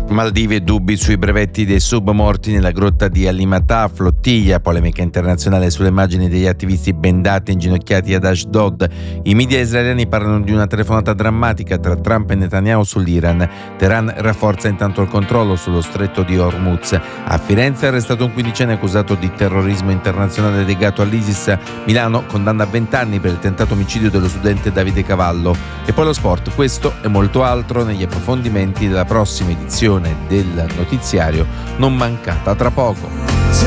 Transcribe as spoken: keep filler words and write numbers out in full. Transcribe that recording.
Maldive, dubbi sui brevetti dei sub morti nella grotta di Alimatah, flottiglia, polemica internazionale sulle immagini degli attivisti bendati e inginocchiati ad Ashdod. I media israeliani parlano di una telefonata drammatica tra Trump e Netanyahu sull'Iran. Teheran rafforza intanto il controllo sullo stretto di Hormuz. A Firenze è arrestato un quindicenne accusato di terrorismo internazionale legato all'ISIS. Milano condanna a vent'anni per il tentato omicidio dello studente Davide Cavallo. E poi lo sport, questo e molto altro negli approfondimenti della prossima edizione del notiziario, non mancata tra poco.